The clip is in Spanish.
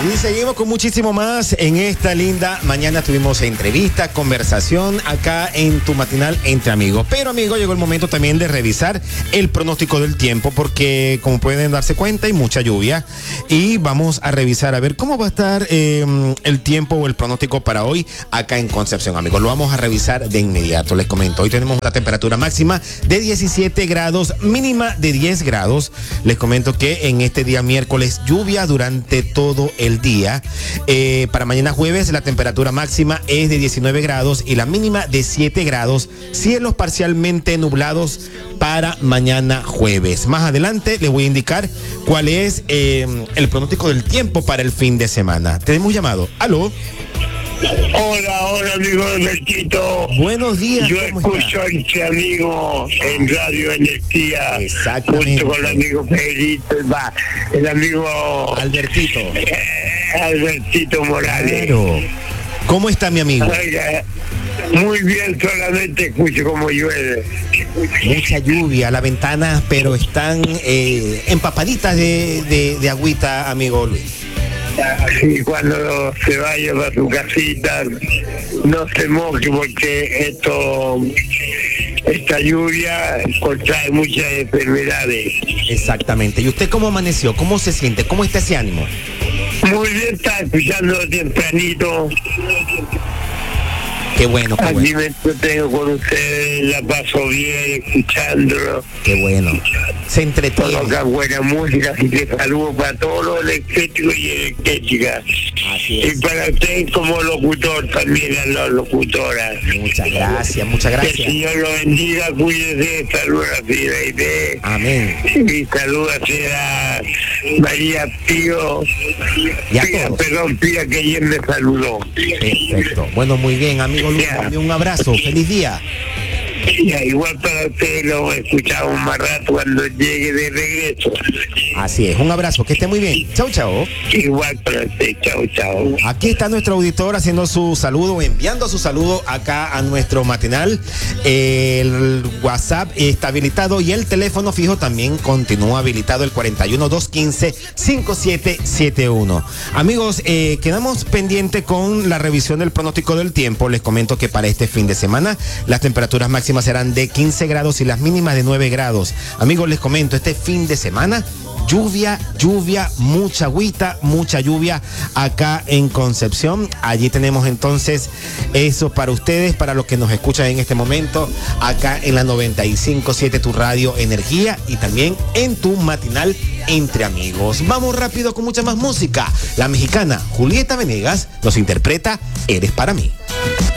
Y seguimos con muchísimo más en esta linda mañana. Tuvimos entrevista, conversación acá en tu matinal Entre Amigos. Pero, amigos, llegó el momento también de revisar el pronóstico del tiempo, porque como pueden darse cuenta hay mucha lluvia y vamos a revisar a ver cómo va a estar el tiempo o el pronóstico para hoy acá en Concepción, amigos. Lo vamos a revisar de inmediato. Les comento, hoy tenemos la temperatura máxima de 17 grados, mínima de 10 grados. Les comento que en este día miércoles lluvia durante todo el día. Para mañana jueves la temperatura máxima es de 19 grados y la mínima de 7 grados. Cielos parcialmente nublados para mañana jueves. Más adelante les voy a indicar cuál es el pronóstico del tiempo para el fin de semana. Tenemos llamado. ¿Aló? Hola, amigo Albertito. Buenos días. Yo escucho a este amigo en Radio Energía, junto con el amigo Pedrito, el amigo Albertito. Albertito Morales. Claro. ¿Cómo está mi amigo? Oiga, muy bien, solamente escucho como llueve. Mucha lluvia, las ventanas, pero están empapaditas de agüita, amigo Luis. Sí, cuando se vaya para su casita, no se moje porque esta lluvia contrae muchas enfermedades. Exactamente. ¿Y usted cómo amaneció? ¿Cómo se siente? ¿Cómo está ese ánimo? Muy bien, está escuchando tempranito. Qué bueno, qué Aquí bueno. me entretengo con ustedes, la paso bien escuchándolo. Qué bueno. Se entretiene. Coloca buena música, así que saludos para todos los eléctricos y eléctricas. Así es. Y para usted como locutor también, a las locutoras. Muchas gracias, muchas Que el gracias. Señor lo bendiga, cuídese, saludos a Fideide. Amén. Y saludos a María Pío. Y a todos. Pía que ayer me saludó. Perfecto. Bueno, muy bien, amigo Luis. Ya. Un abrazo. Feliz día. Ya, igual para usted, lo escuchamos más rato cuando llegue de regreso. Así es. Un abrazo. Que esté muy bien. Chau, chau. Igual para usted, chao. Aquí está nuestro auditor haciendo su saludo, enviando su saludo acá a nuestro matinal. El WhatsApp está habilitado y el teléfono fijo también continúa habilitado, el 41-215-5771. Amigos, quedamos pendientes con la revisión del pronóstico del tiempo. Les comento que para este fin de semana las temperaturas máximas serán de 15 grados y las mínimas de 9 grados. Amigos, les comento, este fin de semana lluvia, mucha agüita, mucha lluvia acá en Concepción. Allí tenemos entonces eso para ustedes, para los que nos escuchan en este momento, acá en la 95.7 tu radio Energía y también en tu matinal Entre Amigos. Vamos rápido con mucha más música. La mexicana Julieta Venegas nos interpreta Eres para mí.